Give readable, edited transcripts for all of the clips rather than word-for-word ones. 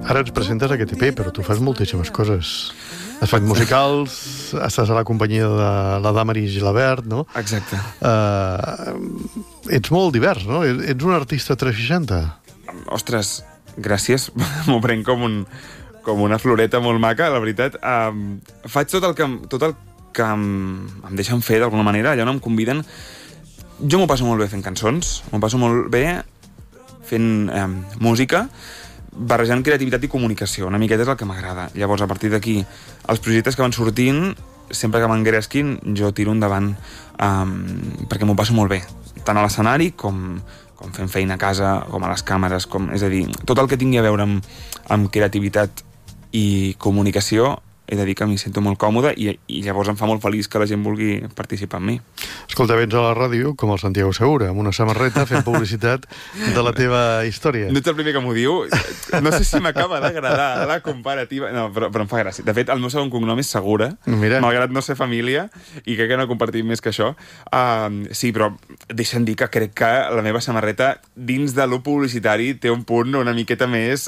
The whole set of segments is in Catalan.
Ara ens presentes aquest EP, però tu fas moltíssimes coses. Has fet musicals, estàs a la companyia de la Damaris Gilabert, no? Exacte. Ets molt divers, no? Ets un artista 360. Ostres, gràcies. M'ho prenc com una floreta molt maca, la veritat. Faig tot el que em deixen fer d'alguna manera, allà on em conviden. Jo m'ho passo molt bé fent cançons, m'ho passo molt bé fent música, barrejant creativitat i comunicació. Una miqueta és el que m'agrada. Llavors, a partir d'aquí, els projectes que van sortint, sempre que m'engresquin, jo tiro endavant perquè m'ho passo molt bé. Tant a l'escenari com fent feina a casa, com a les càmeres, és a dir, tot el que tingui a veure amb creativitat i comunicació, he de dir que m'hi sento molt còmode i llavors em fa molt feliç que la gent vulgui participar amb mi. Escolta, vens a la ràdio com el Santiago Segura, amb una samarreta fent publicitat de la teva història. No ets el primer que m'ho diu. No sé si m'acaba d'agradar la comparativa. No, però em fa gràcia. De fet, el meu segon cognom és Segura, malgrat no ser família, i crec que no compartim més que això. Sí, però deixa'm dir que crec que la meva samarreta, dins de lo publicitari, té un punt una miqueta més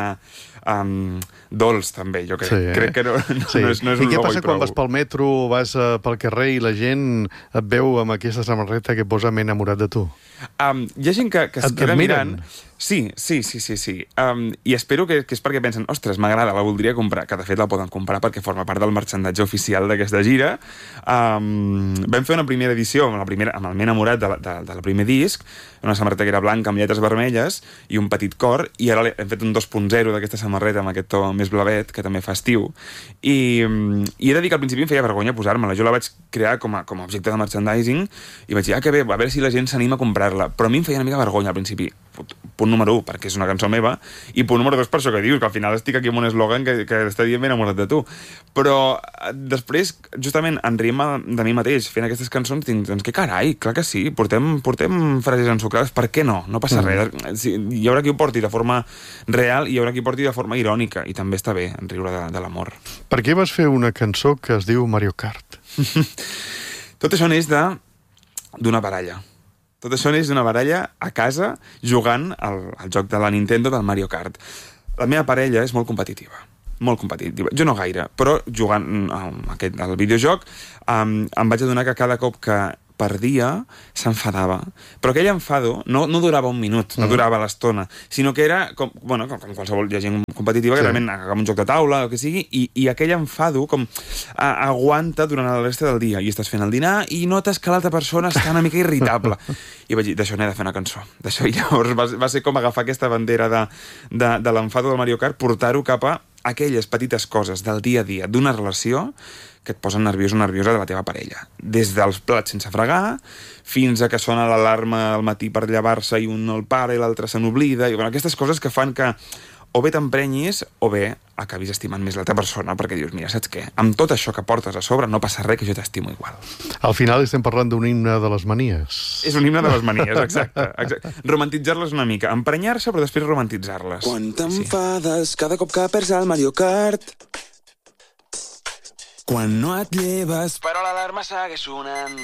dolç, també. Jo crec que no és un I què passa quan vas pel metro, vas pel carrer i la gent et veu amb aquesta samarreta que posa m'he enamorat de tu? Hi ha gent que es queda mirant. Sí. I espero que és perquè pensen, ostres, m'agrada, la voldria comprar, que de fet la poden comprar perquè forma part del marxandatge oficial d'aquesta gira. Vam fer una primera edició amb el M'he enamorat del primer disc, una samarreta que era blanca amb lletres vermelles i un petit cor, i ara hem fet un 2.0 d'aquesta samarreta amb aquest to més blavet, que també fa estiu. I he de dir que al principi em feia vergonya posar-me-la. Jo la vaig crear com a objecte de merchandising i vaig dir, que bé, a veure si la gent s'anima a comprar-la. Però a mi em feia una mica vergonya al principi. Punt número 1, perquè és una cançó meva, i punt número 2 per això que dius, que al final estic aquí amb un eslògan que està dient m'he enamorat de tu. Però després, justament, en rient de mi mateix fent aquestes cançons, dic, doncs que carai, clar que sí, portem frases ensucrades, per què no? No passa res. Hi haurà qui ho porti de forma real i hi haurà qui ho porti de forma irònica, i també està bé en riure de l'amor. Per què vas fer una cançó que es diu Mario Kart? Tot això neix d'una baralla. Tot això neix d'una baralla a casa jugant al joc de la Nintendo del Mario Kart. La meva parella és molt competitiva. Molt competitiva. Jo no gaire, però jugant al videojoc em vaig adonar que cada cop que perdia s'enfadava. Però aquell enfado no durava un minut, no durava l'estona, sinó que era com qualsevol gent competitiva, que realment agafava un joc de taula o que sigui, i aquell enfado aguanta durant la resta del dia, i estàs fent el dinar i notes que l'altra persona està una mica irritable. I vaig dir, d'això n'he de fer una cançó. D'això, llavors va ser com agafar aquesta bandera de l'enfado del Mario Kart, portar-ho cap a aquelles petites coses del dia a dia d'una relació que et posen nerviós o nerviosa de la teva parella. Des dels plats sense fregar, fins a que sona l'alarma al matí per llevar-se i un no el para i l'altre se n'oblida. I aquestes coses que fan que o bé t'emprenyis o bé acabis estimant més l'altra persona, perquè dius, mira, saps què? Amb tot això que portes a sobre no passa res, que jo t'estimo igual. Al final estem parlant d'un himne de les manies. És un himne de les manies, exacte. Romantitzar-les una mica. Emprenyar-se, però després romantitzar-les. Quan t'enfades cada cop que perds al Mario Kart, quan no et lleves però l'alarma segueix sonant,